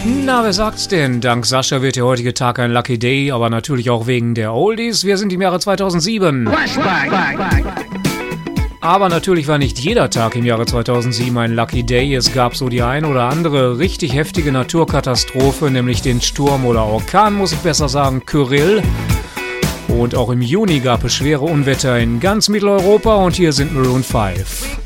Na, wer sagt's denn? Dank Sascha wird der heutige Tag ein Lucky Day, aber natürlich auch wegen der Oldies. Wir sind im Jahre 2007. Aber natürlich war nicht jeder Tag im Jahre 2007 ein Lucky Day. Es gab so die ein oder andere richtig heftige Naturkatastrophe, nämlich den Sturm oder Orkan, muss ich besser sagen, Kyrill. Und auch im Juni gab es schwere Unwetter in ganz Mitteleuropa und hier sind Maroon 5.